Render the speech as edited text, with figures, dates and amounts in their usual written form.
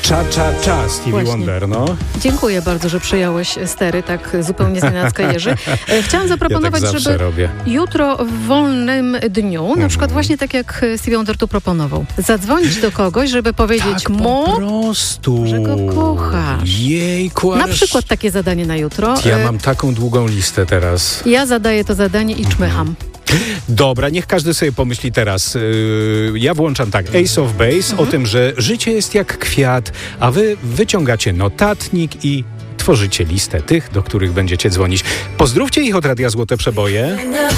Cha Stevie Właśnie. Wonder, no. Dziękuję bardzo, że przyjąłeś stery tak zupełnie znienacka, Jerzy. Chciałam zaproponować, Ja tak zawsze żeby robię. jutro w wolnym dniu, na przykład właśnie tak jak Stevie Wonder tu proponował, zadzwonić do kogoś, żeby powiedzieć Tak mu, po prostu. że go kochasz. Jejku, na ależ przykład takie zadanie na jutro. ja mam taką długą listę teraz. Ja zadaję to zadanie i czmycham. Dobra, niech każdy sobie pomyśli teraz. Ja włączam tak, Ace of Base, o tym, że życie jest jak kwiat, a wy wyciągacie notatnik i tworzycie listę tych, do których będziecie dzwonić. Pozdrówcie ich od Radia Złote Przeboje.